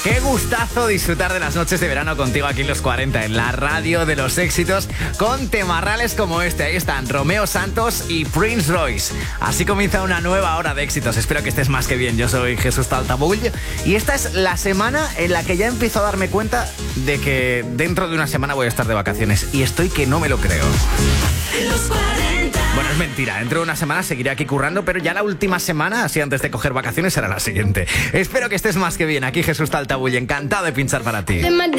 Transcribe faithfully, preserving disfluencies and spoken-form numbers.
Qué gustazo disfrutar de las noches de verano contigo aquí en Los cuarenta, en la radio de los éxitos, con temarrales como este. Ahí están Romeo Santos y Prince Royce. Así comienza una nueva hora de éxitos. Espero que estés más que bien. Yo soy Jesús Taltabull y esta es la semana en la que ya empiezo a darme cuenta de que dentro de una semana voy a estar de vacaciones y estoy que no me lo creo. Los cuarenta. Bueno, es mentira. Dentro de una semana seguiré aquí currando, pero ya la última semana, así antes de coger vacaciones, será la siguiente. Espero que estés más que bien. Aquí Jesús Taltabull, encantado de pinchar para ti.